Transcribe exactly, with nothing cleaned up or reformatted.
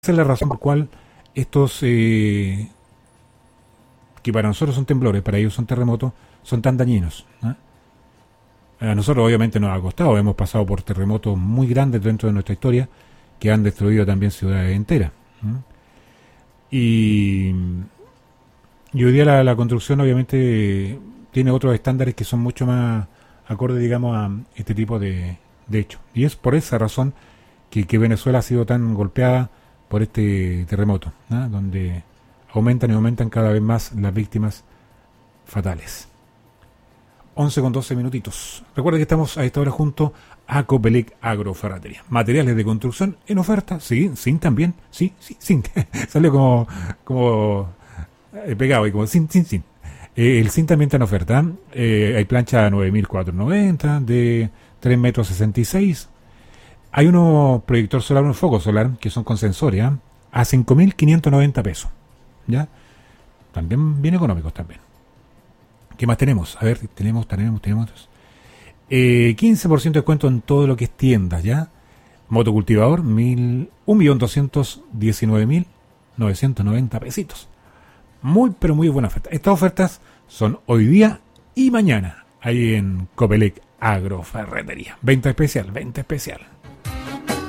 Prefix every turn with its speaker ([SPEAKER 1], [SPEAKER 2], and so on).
[SPEAKER 1] Esa es la razón por la cual estos, eh, que para nosotros son temblores, para ellos son terremotos, son tan dañinos, ¿no? A nosotros obviamente nos ha costado, hemos pasado por terremotos muy grandes dentro de nuestra historia, que han destruido también ciudades enteras, ¿no? Y, y hoy día la, la construcción obviamente tiene otros estándares que son mucho más acordes, digamos, a este tipo de, de hechos. Y es por esa razón que, que Venezuela ha sido tan golpeada por este terremoto, ¿no? Donde aumentan y aumentan cada vez más las víctimas fatales. once con doce minutitos. Recuerda que estamos a esta hora junto a Copelec Agroferretería. Materiales de construcción en oferta, sí, zinc también, sí, sí, zinc. Salió como, como eh, pegado y como zinc, zinc, zinc. Eh, el zinc también está en oferta. Eh, hay plancha nueve mil cuatrocientos noventa de tres metros sesenta y seis. Hay unos proyector solar, unos focos solar, que son con sensores, ¿eh? A cinco mil quinientos noventa pesos. ¿Ya? También bien económicos también. ¿Qué más tenemos? A ver, tenemos, tenemos, tenemos. Eh, quince por ciento de descuento en todo lo que es tiendas, ¿ya? Motocultivador, un millón doscientos diecinueve mil novecientos noventa pesitos. Muy, pero muy buena oferta. Estas ofertas son hoy día y mañana, ahí en Copelec Agroferretería. Venta especial, venta especial.